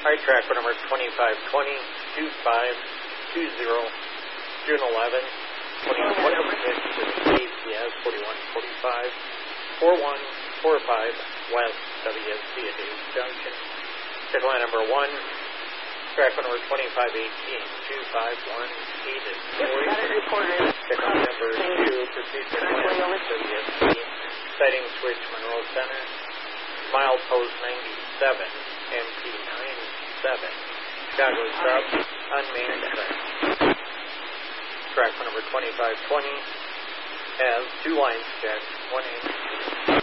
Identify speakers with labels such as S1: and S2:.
S1: Right, track for number 2520, 2520, June 11, 2026, ACS 4145, 4145, West WSC at Davis Junction. Check line number 1, track for number 2518, 2518 is check line number 2, proceed to West WSC, sighting switch Monroe Center, milepost 97, MP 97, Chicago Sub, unmanned track. Track for number 2520 has 2 lines checked, 1 inch.